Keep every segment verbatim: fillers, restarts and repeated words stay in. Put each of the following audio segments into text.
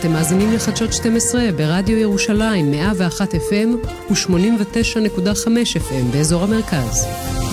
אתם מאזינים לחדשות שתים עשרה ברדיו ירושלים מאה ואחת אף אם ו-שמונים ותשע נקודה חמש אף אם באזור המרכז.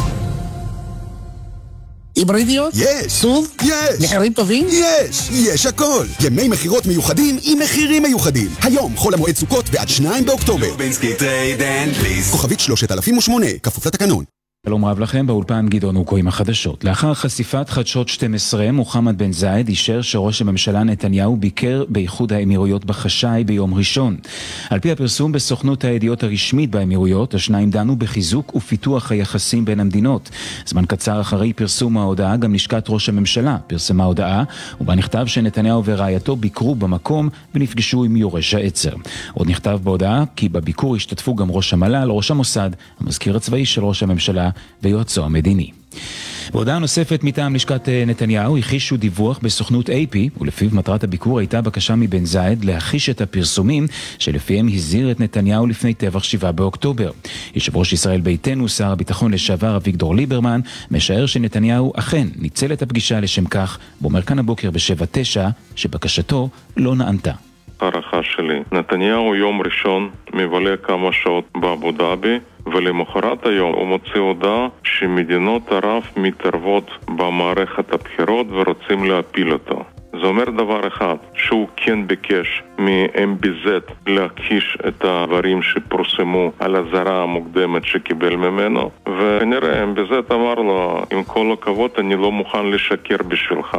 היברידיות? יש! סוב? יש! מחירים טובים? יש! יש הכל! ימי מחירות מיוחדים עם מחירים מיוחדים. היום חול המועד סוכות ועד שניים באוקטובר. לובינסקי טרייד אנד ליס. כוכבית שלושת אלפים ושמונה, כפוף לתקנון. שלום רב לכם, באולפן גדעון אוקו עם החדשות. לאחר חשיפת חדשות שתים עשרה, מוחמד בן זאיד אישר שראש הממשלה נתניהו ביקר באיחוד האמירויות בחשאי ביום ראשון. על פי הפרסום בסוכנות הידיעות הרשמית באמירויות, השניים דנו בחיזוק ופיתוח היחסים בין המדינות. זמן קצר אחרי פרסום ההודעה, גם לשכת ראש הממשלה פרסמה הודעה, ובה נכתב שנתניהו ורעייתו ביקרו במקום ונפגשו עם יורש העצר. עוד נכתב בהודעה כי בביקור השתתפו גם ראש המל"ל, ראש המוסד, המזכיר הצבאי של ראש הממשלה ויועצו המדיני. בהודעה נוספת מטעם לשכת נתניהו הכחישו דיווח בסוכנות איי פי, ולפיו מטרת הביקור הייתה בקשה מבן זאיד להכחיש את הפרסומים שלפיהם הזהיר את נתניהו לפני טבח שבעה באוקטובר. יושב ראש ישראל ביתנו, שר הביטחון לשעבר אביגדור ליברמן, משער שנתניהו אכן ניצל את הפגישה לשם כך, ואומר כאן הבוקר בשבע תשע שבקשתו לא נענתה. הערכה שלי, נתניהו יום ראשון מבלה כמה שעות באבו דאבי, ולמחרת היום הוא מוציא הודעה שמדינות ערב מתערבות במערכת הבחירות ורוצים להפיל אותו. זה אומר דבר אחד, שהוא כן ביקש מ-אם בי זד להכחיש את הדברים שפורסמו על הזרה המוקדמת שקיבל ממנו, וכנראה אם בי זד אמר לו, עם כל הכבוד אני לא מוכן לשקר בשבילך.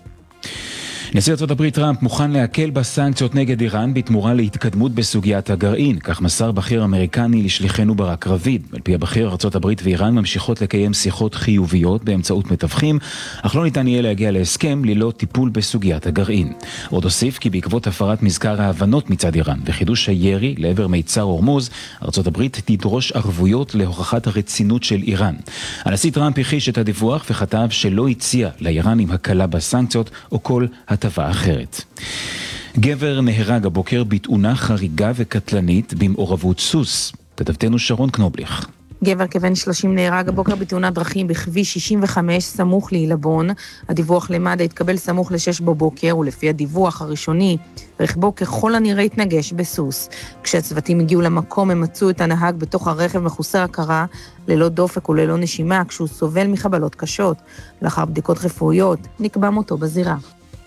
נשיא ארצות הברית טראמפ מוכן להקל בסנקציות נגד איראן בתמורה להתקדמות בסוגיית הגרעין, כך מסר בכיר אמריקני לשליחנו ברק רביד. על פי הבכיר, ארצות הברית ואיראן ממשיכות לקיים שיחות חיוביות באמצעות מתווכים, אך לא ניתן יהיה להגיע להסכם ללא טיפול בסוגיית הגרעין. עוד הוסיף כי בעקבות הפרת מזכר ההבנות מצד איראן וחידוש הירי לעבר מיצר הורמוז, ארצות הברית תדרוש ערבויות להוכחת הרצינות של איראן. הנשיא טראמפ הכחיש את הדיווח וכתב שלא הציע לאיראנים הקלה בסנקציות או כל הטבה אחרת. גבר נהרג הבוקר בתאונה חריגה וקטלנית במעורבות סוס. כתבתנו שרון קנובליך. גבר כבן שלושים נהרג הבוקר בתאונת דרכים בכביש שישים וחמש סמוך לעילבון. הדיווח למד"א התקבל סמוך לשש בבוקר, ולפי הדיווח הראשוני, רכבו ככל הנראה התנגש בסוס. כשהצוותים הגיעו למקום, הם מצאו את הנהג בתוך הרכב מחוסר הכרה, ללא דופק וללא נשימה, כשהוא סובל מחבלות קשות. לאחר בדיקות רפואיות, נקבע מותו בזירה.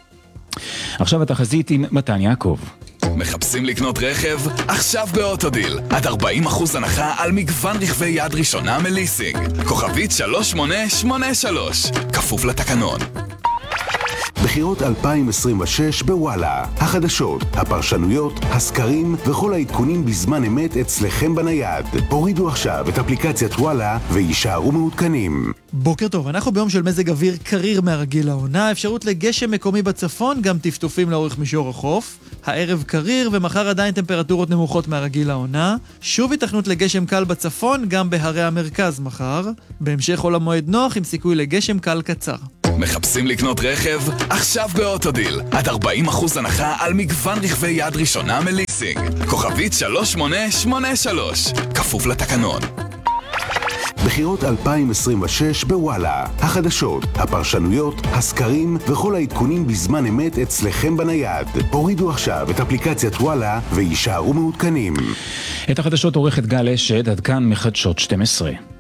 עכשיו התחזית עם מתן יעקב. מחפשים לקנות רכב? עכשיו באוטודיל. עד ארבעים אחוז הנחה על מגוון רכבי יד ראשונה מליסינג. כוכבית שלוש שמונה שמונה שלוש. כפוף לתקנון. בחירות אלפיים עשרים ושש בוואלה. החדשות, הפרשנויות, הסקרים וכל העדכונים בזמן אמת אצלכם בנייד. הורידו עכשיו את אפליקציית וואלה וישארו מעודכנים. בוקר טוב, אנחנו ביום של מזג אוויר קריר מהרגיל לעונה, אפשרות לגשם מקומי בצפון, גם טפטופים לאורך מישור החוף. הערב קריר ומחר עדיין טמפרטורות נמוכות מהרגיל לעונה. שוב התכנות לגשם קל בצפון, גם בהרי המרכז מחר. בהמשך חול המועד נוח עם סיכוי לגשם קל קצר. מחפשים לקנות רכב? עכשיו באוטודיל. עד ארבעים אחוז הנחה על מגוון רכבי יד ראשונה מליסינג. כוכבית שלוש שמונה שמונה שלוש. כפוף לתקנון. בחירות אלפיים עשרים ושש בוואלה. החדשות, הפרשנויות, הסקרים וכל העדכונים בזמן אמת אצלכם בנייד. הורידו עכשיו את אפליקציית וואלה וישארו מעודכנים. את החדשות עורכת גל אשד, עד כאן מחדשות שתים עשרה.